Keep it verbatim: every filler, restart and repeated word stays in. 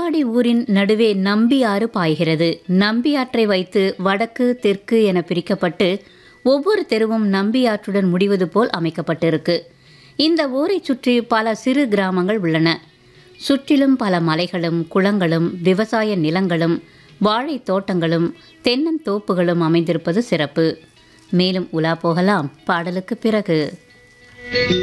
நெடுவாடி ஊரின் நடுவே நம்பியாறு பாய்கிறது. நம்பியாற்றை வைத்து வடக்கு தெற்கு என பிரிக்கப்பட்டு ஒவ்வொரு தெருவும் நம்பியாற்றுடன் முடிவது போல் அமைக்கப்பட்டிருக்கு. இந்த ஊரை சுற்றி பல சிறு கிராமங்கள் உள்ளன. சுற்றிலும் பல மலைகளும் குளங்களும் விவசாய நிலங்களும் வாழை தோட்டங்களும் தென்னந்தோப்புகளும் அமைந்திருப்பது சிறப்பு. மேலும் உலா போகலாம் பாடலுக்கு பிறகு.